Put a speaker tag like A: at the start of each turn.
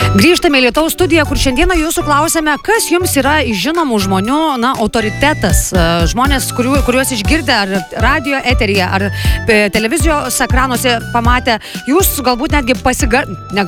A: Grįžtame į Lietuvos studiją, kur šiandieną jūsų klausėme, kas jums yra iš žinomų žmonių, autoritetas, žmonės, kuriuos išgirdę ar radio eteryje, ar televizijos ekranuose pamatę, jūs galbūt netgi